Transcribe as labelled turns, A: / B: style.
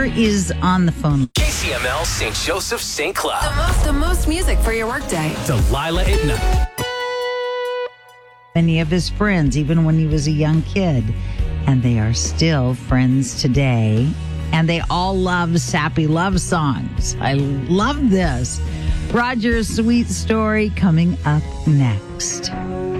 A: Is on the phone.
B: KCML St. Joseph, St. Cloud.
C: The most music for your workday.
B: Delilah at night.
A: Many of his friends, even when he was a young kid, and they are still friends today. And they all love sappy love songs. I love this. Roger's sweet story coming up next.